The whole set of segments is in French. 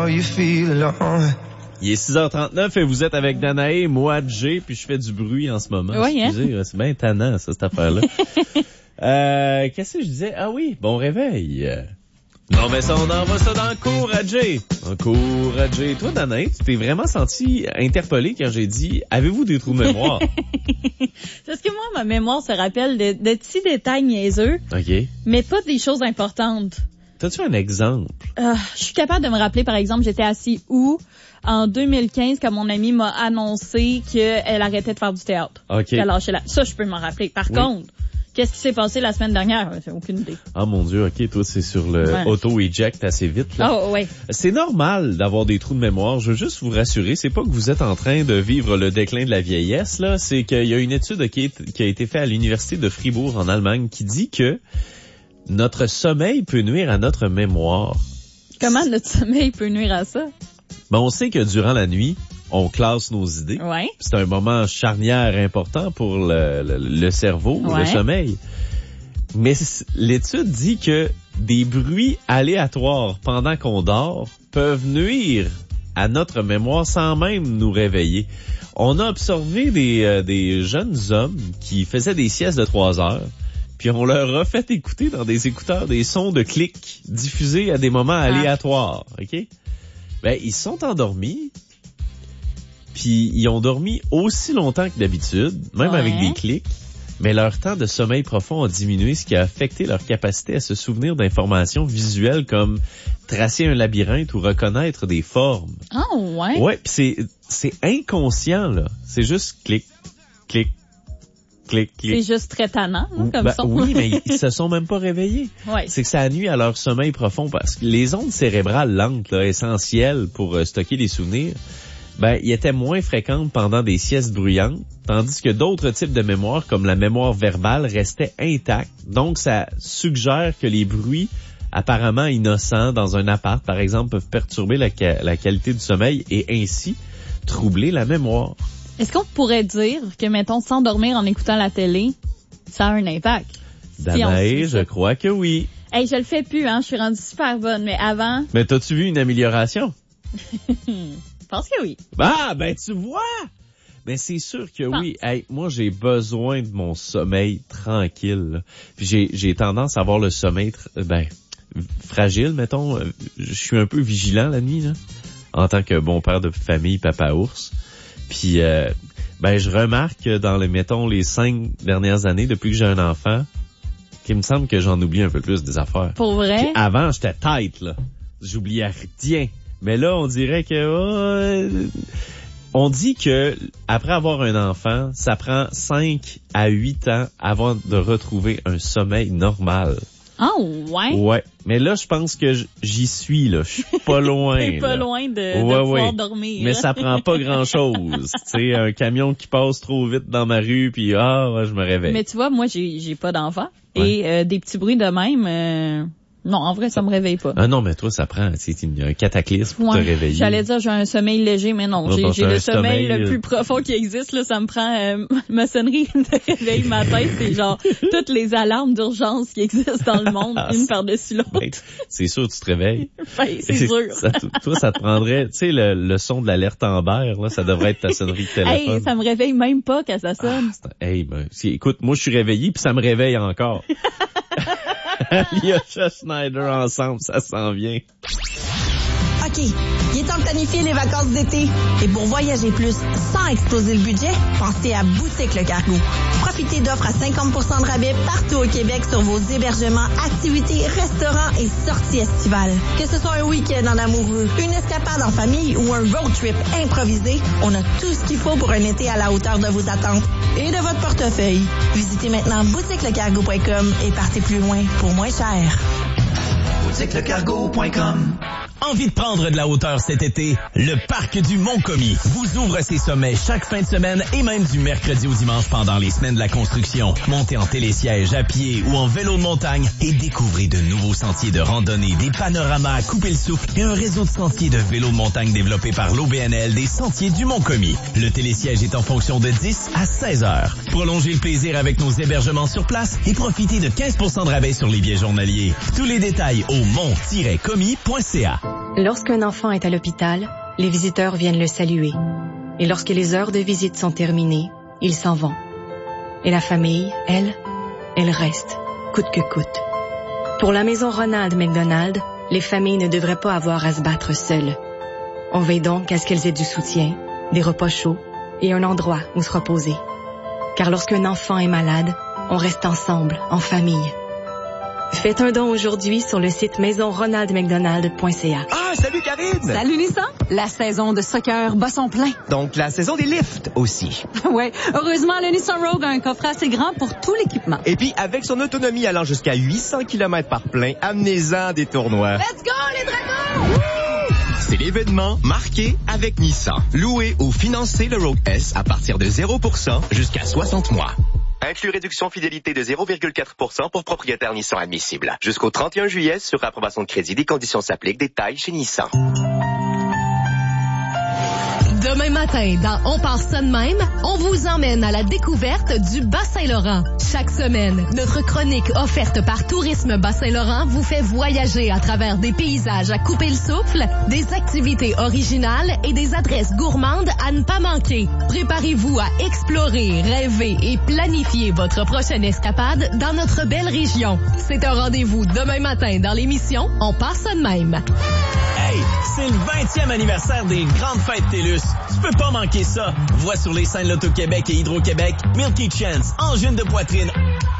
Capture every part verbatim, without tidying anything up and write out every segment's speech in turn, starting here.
you feel alone. Il est six heures trente-neuf et vous êtes avec Danae, moi, Jay, puis je fais du bruit en ce moment. Oui, excusez, hein? C'est bien tannant, ça, cette affaire-là. euh, qu'est-ce que je disais? Ah oui, bon réveil. Non, mais ça, on envoie ça dans le cours à Jay. En cours à Jay. Toi, Danae, tu t'es vraiment senti interpellée quand j'ai dit, avez-vous des trous de mémoire? Parce que moi, ma mémoire se rappelle de, de petits détails niaiseux, OK. mais pas des choses importantes. T'as-tu un exemple? Euh, je suis capable de me rappeler, par exemple, j'étais assis où en deux mille quinze quand mon amie m'a annoncé qu'elle arrêtait de faire du théâtre. OK. Qu'elle lâchait la... Ça, je peux m'en rappeler. Par Oui. contre, qu'est-ce qui s'est passé la semaine dernière? J'ai aucune idée. Ah mon Dieu, OK, toi, c'est sur le Ouais. auto-eject assez vite, là. Oh, ouais. C'est normal d'avoir des trous de mémoire. Je veux juste vous rassurer, c'est pas que vous êtes en train de vivre le déclin de la vieillesse, là. C'est qu'il y a une étude qui, est, qui a été faite à l'université de Fribourg en Allemagne qui dit que notre sommeil peut nuire à notre mémoire. Comment notre sommeil peut nuire à ça? Ben, on sait que durant la nuit, on classe nos idées. Ouais. C'est un moment charnière important pour le, le, le cerveau, Ouais. le sommeil. Mais l'étude dit que des bruits aléatoires pendant qu'on dort peuvent nuire à notre mémoire sans même nous réveiller. On a observé des, euh, des jeunes hommes qui faisaient des siestes de trois heures, puis on leur a fait écouter dans des écouteurs des sons de clics diffusés à des moments Ah. aléatoires. OK? Ben, ils se sont endormis, puis ils ont dormi aussi longtemps que d'habitude, même Ouais. avec des clics, mais leur temps de sommeil profond a diminué, ce qui a affecté leur capacité à se souvenir d'informations visuelles comme tracer un labyrinthe ou reconnaître des formes. Ah, ouais? Ouais, puis c'est c'est inconscient, là. C'est juste clic, clic, clic, clic. C'est juste très tannant, hein, Ou- comme ben ça. oui, mais ils se sont même pas réveillés. Ouais. C'est que ça nuit à leur sommeil profond parce que les ondes cérébrales lentes, là, essentielles pour euh, stocker les souvenirs, ben, ils étaient moins fréquentes pendant des siestes bruyantes, tandis que d'autres types de mémoire, comme la mémoire verbale, restaient intacts. Donc, ça suggère que les bruits apparemment innocents dans un appart, par exemple, peuvent perturber la, ca- la qualité du sommeil et ainsi troubler la mémoire. Est-ce qu'on pourrait dire que, mettons, s'endormir en écoutant la télé, ça a un impact? Si on Danae, suit je ça. crois que oui. Hey, je le fais plus, hein. Je suis rendue super bonne, mais avant, Mais t'as-tu vu une amélioration? je pense que oui. Ah, ben tu vois! Ben c'est sûr que oui. Hey, moi, j'ai besoin de mon sommeil tranquille. Là. Puis j'ai, j'ai tendance à avoir le sommeil tr- ben fragile, mettons. Je suis un peu vigilant la nuit, là, en tant que bon père de famille, papa ours. Puis euh, ben je remarque que dans les, mettons, les cinq dernières années, depuis que j'ai un enfant, qu'il me semble que j'en oublie un peu plus des affaires. Pour vrai? Puis avant, j'étais tight, là. J'oubliais rien. Mais là, on dirait que... oh, on dit que après avoir un enfant, ça prend cinq à huit ans avant de retrouver un sommeil normal. Ah, ouais? Ouais. Mais là, je pense que j- j'y suis, là. Je suis pas loin. T'es pas là. loin de, de Ouais, pouvoir ouais. dormir. Mais ça prend pas grand-chose. Tu sais, un camion qui passe trop vite dans ma rue, puis ah, ouais, je me réveille. Mais tu vois, moi, j'ai, j'ai pas d'enfant. Ouais. Et euh, des petits bruits de même, euh, non, en vrai, ça me réveille pas. Ah non, mais toi, ça prend, tu sais, il y a un cataclysme pour Ouais, te réveiller. J'allais dire j'ai un sommeil léger, mais non, Ouais, j'ai, bon, j'ai t'as le un sommeil, sommeil, le plus profond qui existe. Là, ça me prend euh, ma sonnerie de réveil, ma tête, c'est genre toutes les alarmes d'urgence qui existent dans le monde, Ah, une c'est- par-dessus l'autre. Ben, c'est sûr, tu te réveilles. Ben, c'est sûr. Ça, toi, ça te prendrait, tu sais, le, le son de l'alerte Amber, là, ça devrait être ta sonnerie de téléphone. Hey, ça me réveille même pas quand ça sonne. Ah, c'est- hey, ben, si- écoute, moi, je suis réveillé, puis ça me réveille encore. Alyosha Schneider ensemble, ça s'en vient. OK, il est temps de planifier les vacances d'été. Et pour voyager plus sans exploser le budget, pensez à Boutique Le Cargo. Profitez d'offres à cinquante pour cent de rabais partout au Québec sur vos hébergements, activités, restaurants et sorties estivales. Que ce soit un week-end en amoureux, une escapade en famille ou un road trip improvisé, on a tout ce qu'il faut pour un été à la hauteur de vos attentes et de votre portefeuille. Visitez maintenant boutique le cargo point com et partez plus loin pour moins cher. boutique le cargo point com. Envie de prendre de la hauteur cet été? Le Parc du Mont-Commis vous ouvre ses sommets chaque fin de semaine et même du mercredi au dimanche pendant les semaines de la construction. Montez en télésiège, à pied ou en vélo de montagne et découvrez de nouveaux sentiers de randonnée, des panoramas à couper le souffle et un réseau de sentiers de vélo de montagne développé par l'O B N L des Sentiers du Mont-Commis. Le télésiège est en fonction de dix à seize heures. Prolongez le plaisir avec nos hébergements sur place et profitez de quinze pour cent de rabais sur les billets journaliers. Tous les détails au mont tiret commis point c a. Lorsqu'un enfant est à l'hôpital, les visiteurs viennent le saluer. Et lorsque les heures de visite sont terminées, ils s'en vont. Et la famille, elle, elle reste, coûte que coûte. Pour la maison Ronald McDonald, les familles ne devraient pas avoir à se battre seules. On veille donc à ce qu'elles aient du soutien, des repas chauds et un endroit où se reposer. Car lorsqu'un enfant est malade, on reste ensemble, en famille. Faites un don aujourd'hui sur le site maison ronald mcdonald point c a. Ah, salut Karine! Salut Nissan! La saison de soccer bat son plein. Donc la saison des lifts aussi. Ouais, heureusement, le Nissan Rogue a un coffre assez grand pour tout l'équipement. Et puis, avec son autonomie allant jusqu'à huit cents kilomètres par plein, amenez-en des tournois. Let's go, les dragons! C'est l'événement marqué avec Nissan. Louez ou financez le Rogue S à partir de zéro pour cent jusqu'à soixante mois. Inclus réduction fidélité de zéro virgule quatre pour cent pour propriétaire Nissan admissible. Jusqu'au trente et un juillet, sur approbation de crédit, des conditions s'appliquent. Détails chez Nissan. Demain matin, dans On part ça de même, on vous emmène à la découverte du Bas-Saint-Laurent. Chaque semaine, notre chronique offerte par Tourisme Bas-Saint-Laurent vous fait voyager à travers des paysages à couper le souffle, des activités originales et des adresses gourmandes à ne pas manquer. Préparez-vous à explorer, rêver et planifier votre prochaine escapade dans notre belle région. C'est un rendez-vous demain matin dans l'émission On part ça de même. Hey, c'est le vingtième anniversaire des Grandes Fêtes TELUS. Tu peux pas manquer ça. Vois sur les scènes Loto-Québec et Hydro-Québec, Milky Chance, Angine de poitrine,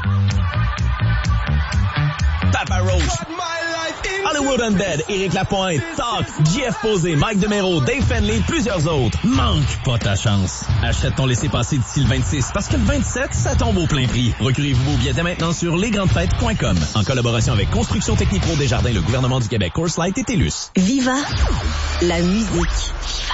Papa Roach, Hollywood Undead, Éric Lapointe, Talk, J F Posé, Mike DeMero, Dave Fenley et plusieurs autres. Manque pas ta chance. Achète ton laissez-passer d'ici le vingt-six parce que le vingt-sept, ça tombe au plein prix. Procurez-vous vos billets dès maintenant sur les grandes fêtes point com en collaboration avec Construction Technico Desjardins, le gouvernement du Québec, Coors Light et TELUS. Viva la musique.